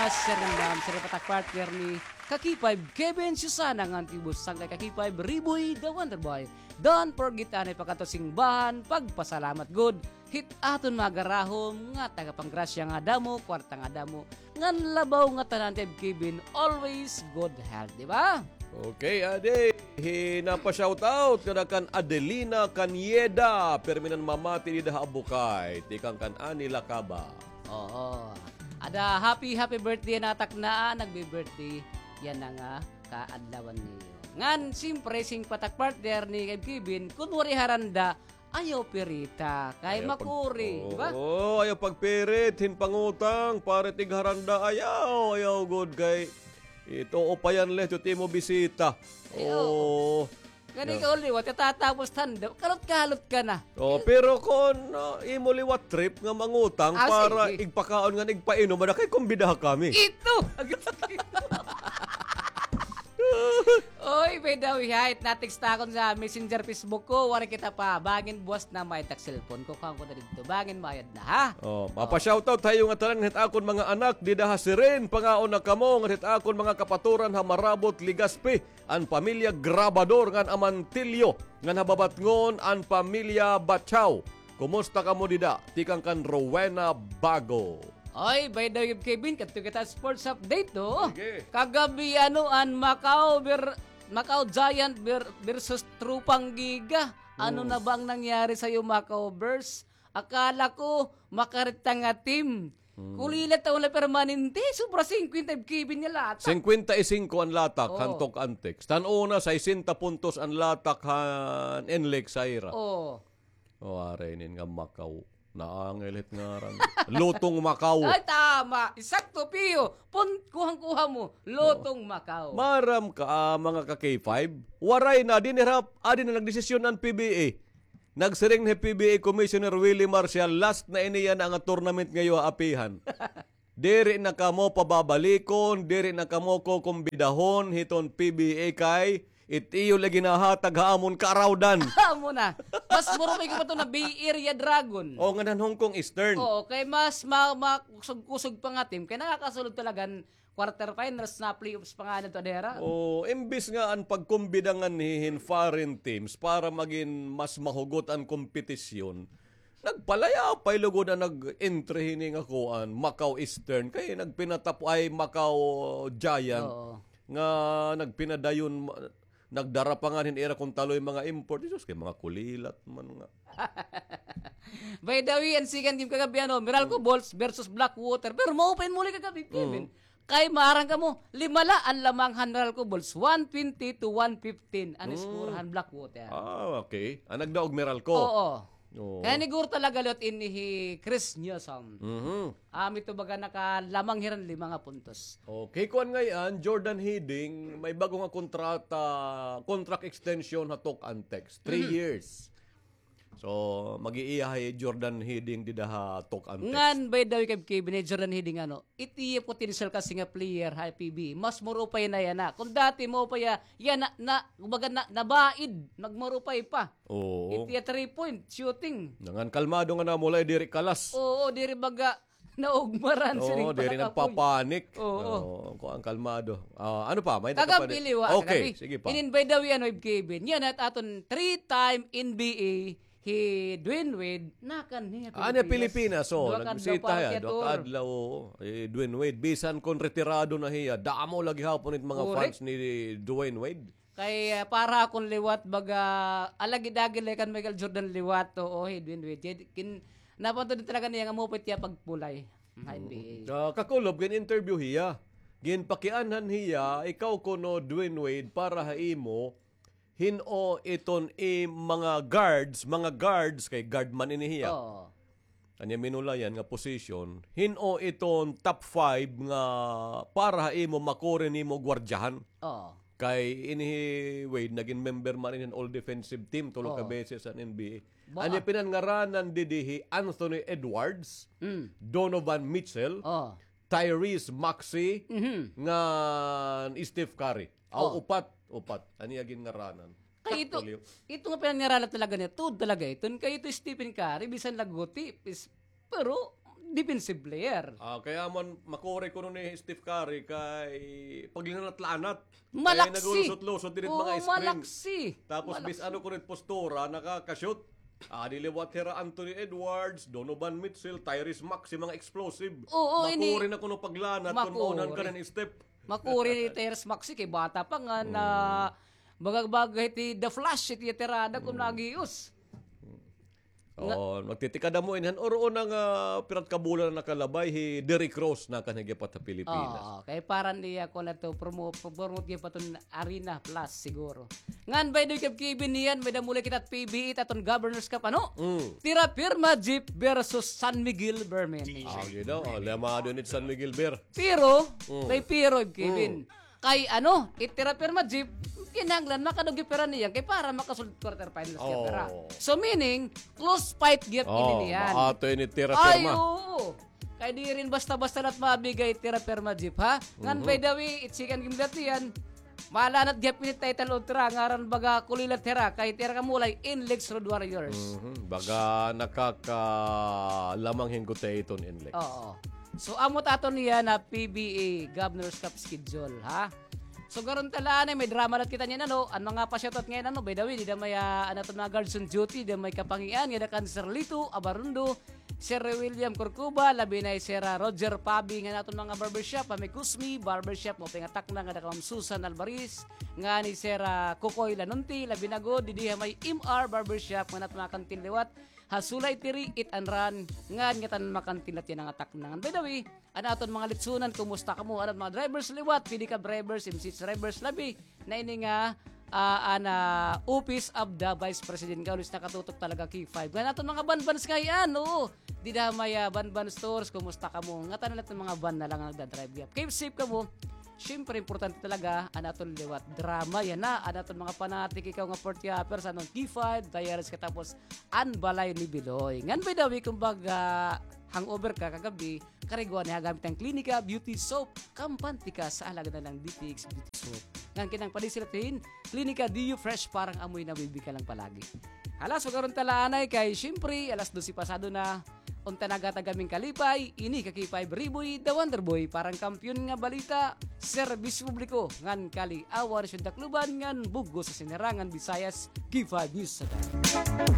Sir Randam, Sir Patak Partner ni Kakipay, Kevin Susana ng Antibus, Sangkay Kakipay, Riboy, The Wonder Boy. Don't forget anay pagkatosing bahan, pagpasalamat good. Hit aton magarahom, nga tagapanggrasya nga damo, kwarta nga damo. Ngan labaw nga tanan Kevin, always good health, di ba? Okay, ade. Hinapa-shoutout kada kan Adelina Canyeda. Perminan mamati di daha abukay. Tikang kan Anila Kaba. Oo. Ada happy birthday na takna, nagbe-birthday. Yan na nga kaadlawan niyo. Ngan simpre sing patak partner ni Kevin, kunwari haranda, ayaw pirita, kay makuri, di ba? Oo, ayaw pagpirit, hinpangutang, pare tigharanda, ayaw good kay ito upayan le, tuti mo bisita. Oo. Gani ka uliwat, tatapos tanda, kalot-kalot ka na. Oh, pero kung imo liwat trip nga mangutang para sige. igpakaon nga igpainom, na kay kumbida kami. Ito! Oy, may daw ihait na text akon sa Messenger Facebook ko. Wari kita pa. Bangin buwas na may tak cellphone ko. Kung ko na dito. Bangin mayad na, ha? Oh, mapa-shoutout tayo nga talang hit akon mga anak di daha sirin pangaon na kamo nga hit akon mga kapaturan ha marabot Ligaspi an pamilya Grabador ngan Amantilyo ngan hababatngon an pamilya Bachaw. Kumusta kamo dida? Tikang kan Rowena Bago. Oy, by the way, Kevin, kato kita sports update, no? Sige. Kagabi, an Macau Giant versus Trupang Giga. Ano na bang nangyari sa'yo, Macau Bears? Akala ko, makarita nga team. Kulilat taon na permanente, sobra 50 Kevin niya lahat. 55 ang latak, hantok antik. Tanuna, 60 puntos ang latak han Enlek Saira. Oh. O, arenin nga Macau. Naangelit nga ran. Lutong Macau. Ay, tama. Isakto, Pio. Kuhang-kuha mo. Lotong Macau. Maram ka, mga ka-K5. Waray na, dinirap, adin na nagdesisyon ang PBA. Nagsiring ni PBA Commissioner Willie Marcial, last na iniyan ang tournament ngayon apihan. Diri na kamo pababalikon, diri na kamo ko kumbidahon, hiton PBA kay, itiyo lagi na hatag haamon karawdan. Amo na. Mas murumay ko pa ito na Bay Area Dragon. O nga nan Hong Kong Eastern. Oo, kay mas kusog pa nga team. Kaya nakakasulog talagang quarterfinals na playoffs pa nga na ito, Adera. O, imbis nga ang pagkumbidangan nihin foreign teams para maging mas mahugot ang kompetisyon, nagpalaya pa ilugod na nag-entry hining akuan Macau Eastern kay nagpinatap ay Macau Giant. Oo. Nga nagpinadayon nagdara pa nga era kung taloy mga import. Diyos kay mga kulilat man nga. By the way, ang second game kagabi, Meralco Bulls versus Blackwater. Pero ma-open muli kagabi, Kevin. Kay maarang ka mo, 5 ang lamang Meralco Bulls. 120 to 115 ang iskurahan Blackwater. Ah, okay. Nagdaog Meralco. Oo. Oo. Kaya nigur talaga lot inihi Chris Newsom. Mhm. Ito baga nakalamang hiran 5 nga puntos. Okay, kuan ngayon, Jordan Hidding, may bago nga contract extension hatok Antex. 3 years. So, mag-iiyahay Jordan Hidding di daha tok Antex. Ngan, by the way, kay Jordan Hidding, iti potential kasi nga player, ha, PB. Mas murupay na yan na. Kung dati mo pa yan nabaid, nagmurupay pa. Oo. Iti 3-point shooting. Nangan kalmado nga na mula, diri kalas. Oo, diri baga naugmaran. Oo, diri nagpapanik. Oo. Kung ang kalmado. Ano pa? May Kagabiliwa. Okay, sige pa. Inin by the way, Kevin, yan at aton 3-time NBA Dwayne Wade nakan niya Pilipinas. So, Dua nagbisita yan. Adlaw. Dwayne Wade. Bisan kon retirado na hiya. Damo lagi hapon it mga fans ni Dwayne Wade. Kay para akong liwat baga alagi-dagi kan Michael Jordan liwat to Dwayne Wade. Napanto din talaga niya nga mupit niya pagpulay. NBA. Kakulob, gin-interview hiya. Ginpakianhan hiya, ikaw kuno Dwayne Wade para haimo hino iton mga guards kay guard man inihiya. Oo. Kanya minulayan nga position, hino iton top 5 nga para haimo makore nimo gwardyahan. Oo. Kay inihi Wade naging member man in all defensive team tulo ka beses sa NBA. Anya pinangaranan didihi Anthony Edwards, Donovan Mitchell, Tyrese Maxey, nga Steph Curry. Upat. Ani agin ngaranan. Kay ito nga pinangaralan talaga niya. Tud talaga ito. Kay ito Stephen Curry, bisan laguti. Pero, defensive player. Kaya man makore ko nun ni Steve Curry kay paglinanat-lanat. Malaksi. Kaya nagulusot-lusot din mga screen. Malaksi. Tapos bis ano ko rin postura, nakakashoot. Diliwat hera Anthony Edwards, Donovan Mitchell, Tyrese Maxey, mga explosive. Oo, makore na ko nung paglanat kung maunan ka ng step. Makuri ni Tyrese Maxey kay bata pa nga na bagag-bagay ti The Flash iti tirada kung nagius. Magtitikada mo inhan oroon ang pirat kabulan na nakalabay hi Derrick Rose na kanagipat sa Pilipinas. Kay parang niya ko na to promote niya pa itong Arena Plus siguro. Ngan by the way Kevin niyan may damuli kita at PBE taton Governors Cup ano? Tira Pirma Jeep versus San Miguel Bermen. Gino, lamado ni San Miguel Bear. Pero, kay Pero Kevin. Kay ano, itira Pirma Jeep kinanglan makadugipera niya kay para makasulod quarterfinals pera. So meaning close fight get ini niyan. Maato ni tira Ay, perma. oo. Kaya di rin basta-basta na't mabigay tira perma jeep ha. Ngan by the way, itsikan gimdat yan. Malanat gyap ni title ultra ngaran baga kulilat tira kay tira ka mulay in Legs Road Warriors. Baga nakakalamang hinggote iton in Legs. Oo. So amot ato niya na PBA Governors Cup schedule ha. So garon talaan may drama lat kita niyan ano, ang mga pa-shoutout ngayon ano, by the way, di da may ano to na guards on duty, di may kapangian, nga kan Sir Lito Abarundo, Sir William Corcuba, labi na Sir Roger Pabi nga naton mga barbershop, may Kusmi barbershop mo pingatak na nga Ma'am Susan Alvarez, nga ni Sir Kokoy Lanunti, labi na go, di may MR barbershop nga naton mga kantin liwat. Hasulay tiri it and run nga tan makantilat yan ang atak nangan. By the way, ano aton mga litsunan, kumusta ka mo? Ano mga drivers liwat, pili ka drivers, MC drivers labi na ini nga Office of the Vice President ka ulis nakatutok talaga K5. Nga naton mga ban-bans kaya ano. Di da may ban-ban stores, kumusta ka mo? Nga tan natin mga ban na lang ang nagda-drive. Keep safe ka mo. Siyempre, importante talaga, anaton liwat drama, yan na, anaton mga panatik, ikaw nga 40 hours, anong T5, diaries ka tapos, anbalay ni Biloy. Ngan by the way, kumbaga, hangover ka kagabi, kariguan niya gamit ang Klinika Beauty Soap, kampanti ka sa alaga na ng DTX Beauty Soap. Ngan kinang padisilatin, Klinika DU Fresh, parang amoy na baby ka lang palagi. Alas, wag karon talaanay kay siyempre, alas 12 pasado na, unta nagatagaming kalipay, ini kakipay Riboy, the Wonder Boy, parang kampyon nga balita, serbisyo publiko, ngan kali awar syud dakluban ngan bugo sa sinerangan Visayas, K5 News.